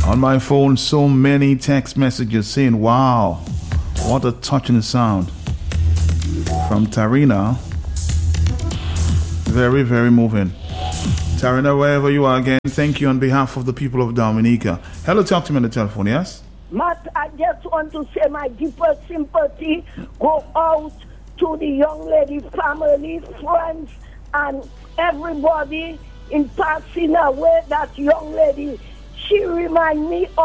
On my phone, so many text messages saying, wow, what a touching sound. From Tarina. Very, very moving. Tarina, wherever you are again, thank you on behalf of the people of Dominica. Hello, talk to me on the telephone, yes? Matt, I just want to say my deepest sympathy go out to the young lady family, friends, and everybody in passing away that young lady. She reminds me